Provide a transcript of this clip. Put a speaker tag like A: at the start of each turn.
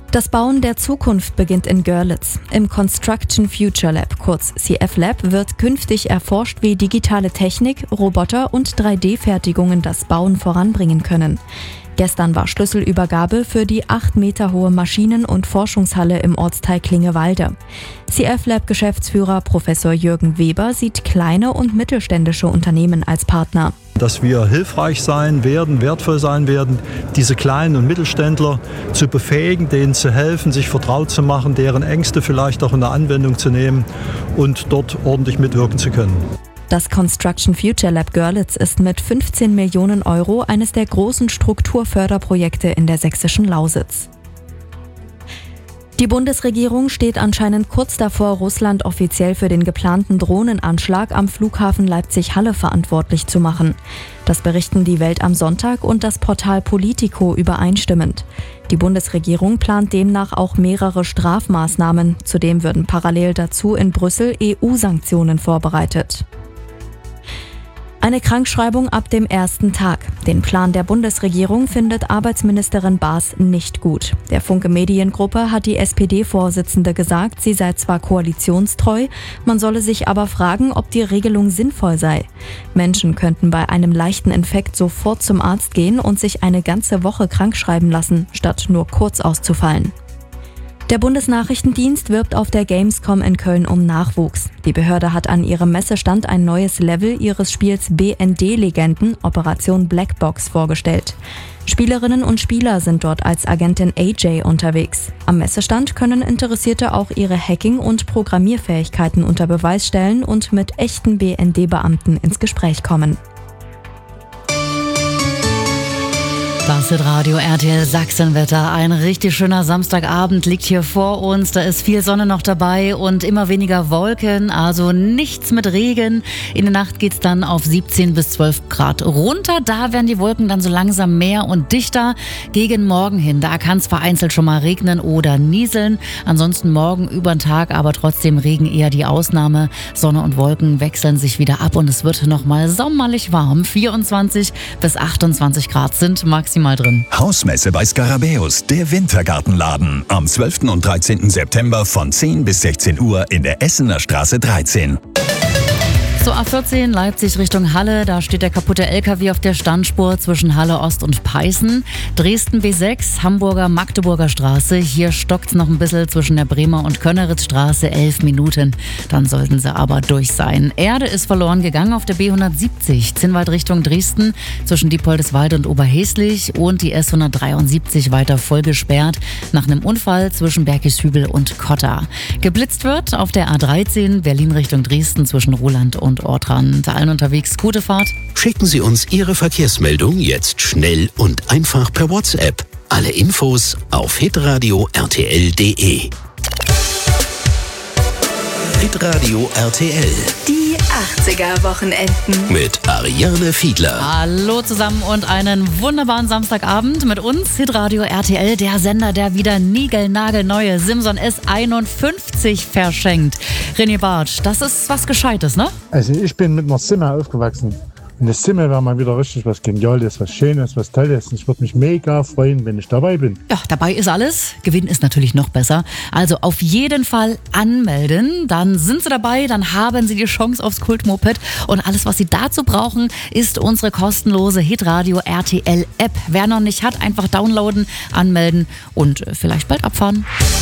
A: Das Bauen der Zukunft beginnt in Görlitz. Im Construction Future Lab, kurz CF-Lab, wird künftig erforscht, wie digitale Technik, Roboter und 3D-Fertigungen das Bauen voranbringen können. Gestern war Schlüsselübergabe für die 8 Meter hohe Maschinen- und Forschungshalle im Ortsteil Klingewalde. CF-Lab-Geschäftsführer Professor Jürgen Weber sieht kleine und mittelständische Unternehmen als Partner.
B: Dass wir hilfreich sein werden, wertvoll sein werden, diese kleinen und Mittelständler zu befähigen, denen zu helfen, sich vertraut zu machen, deren Ängste vielleicht auch in der Anwendung zu nehmen und dort ordentlich mitwirken zu können.
A: Das Construction Future Lab Görlitz ist mit 15 Millionen Euro eines der großen Strukturförderprojekte in der sächsischen Lausitz. Die Bundesregierung steht anscheinend kurz davor, Russland offiziell für den geplanten Drohnenanschlag am Flughafen Leipzig-Halle verantwortlich zu machen. Das berichten die Welt am Sonntag und das Portal Politico übereinstimmend. Die Bundesregierung plant demnach auch mehrere Strafmaßnahmen. Zudem würden parallel dazu in Brüssel EU-Sanktionen vorbereitet. Eine Krankschreibung ab dem ersten Tag. Den Plan der Bundesregierung findet Arbeitsministerin Baas nicht gut. Der Funke Mediengruppe hat die SPD-Vorsitzende gesagt, sie sei zwar koalitionstreu, man solle sich aber fragen, ob die Regelung sinnvoll sei. Menschen könnten bei einem leichten Infekt sofort zum Arzt gehen und sich eine ganze Woche krankschreiben lassen, statt nur kurz auszufallen. Der Bundesnachrichtendienst wirbt auf der Gamescom in Köln um Nachwuchs. Die Behörde hat an ihrem Messestand ein neues Level ihres Spiels BND-Legenden Operation Blackbox vorgestellt. Spielerinnen und Spieler sind dort als Agentin AJ unterwegs. Am Messestand können Interessierte auch ihre Hacking- und Programmierfähigkeiten unter Beweis stellen und mit echten BND-Beamten ins Gespräch kommen.
C: Das Hitradio RTL Sachsenwetter. Ein richtig schöner Samstagabend liegt hier vor uns. Da ist viel Sonne noch dabei und immer weniger Wolken, also nichts mit Regen. In der Nacht geht's dann auf 17 bis 12 Grad runter. Da werden die Wolken dann so langsam mehr und dichter. Gegen morgen hin, da kann es vereinzelt schon mal regnen oder nieseln. Ansonsten morgen über den Tag, aber trotzdem Regen eher die Ausnahme. Sonne und Wolken wechseln sich wieder ab und es wird nochmal sommerlich warm. 24 bis 28 Grad sind maximal drin.
D: Hausmesse bei Skarabäus, der Wintergartenladen. Am 12. und 13. September von 10 bis 16 Uhr in der Essener Straße 13.
C: So, A14 Leipzig Richtung Halle, da steht der kaputte LKW auf der Standspur zwischen Halle Ost und Peißen. Dresden B6, Hamburger-Magdeburger Straße, hier stockt's noch ein bisschen zwischen der Bremer und Könneritzstraße, 11 Minuten. Dann sollten sie aber durch sein. Erde ist verloren gegangen auf der B170, Zinnwald Richtung Dresden, zwischen Diepoldeswalde und Oberheslich und die S173 weiter voll gesperrt nach einem Unfall zwischen Bergischhübel und Kotta. Geblitzt wird auf der A13 Berlin Richtung Dresden zwischen Roland und Ortrand. Allen unterwegs gute Fahrt.
E: Schicken Sie uns Ihre Verkehrsmeldung jetzt schnell und einfach per WhatsApp. Alle Infos auf hitradio rtl.de. Hitradio RTL.
F: Die 80er-Wochenenden.
E: Mit Ariane Fiedler.
C: Hallo zusammen und einen wunderbaren Samstagabend mit uns. Hitradio RTL, der Sender, der wieder niegelnagelneue Simson S51 verschenkt. René Bartsch, das ist was Gescheites, ne?
G: Also ich bin mit einer Simme aufgewachsen. Und das Simme war mal wieder richtig was Geniales, was Schönes, was Tolles. Und ich würde mich mega freuen, wenn ich dabei bin.
C: Ja, dabei ist alles. Gewinnen ist natürlich noch besser. Also auf jeden Fall anmelden. Dann sind Sie dabei, dann haben Sie die Chance aufs Kultmoped. Und alles, was Sie dazu brauchen, ist unsere kostenlose Hitradio RTL App. Wer noch nicht hat, einfach downloaden, anmelden und vielleicht bald abfahren.